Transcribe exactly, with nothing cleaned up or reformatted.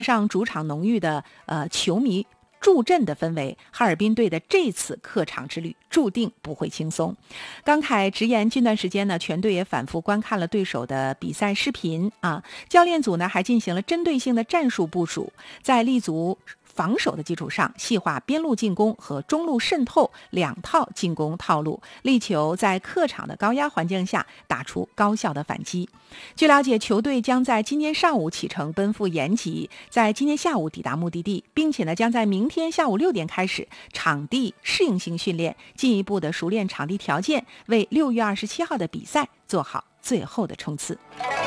上主场浓郁的呃球迷助阵的氛围，哈尔滨队的这次客场之旅注定不会轻松。刚凯直言，近段时间呢，全队也反复观看了对手的比赛视频啊，教练组呢还进行了针对性的战术部署，在立足防守的基础上，细化边路进攻和中路渗透两套进攻套路，力求在客场的高压环境下打出高效的反击。据了解，球队将在今天上午启程奔赴延吉，在今天下午抵达目的地，并且呢将在明天下午六点开始场地适应性训练，进一步的熟练场地条件，为六月二十七号的比赛做好最后的冲刺。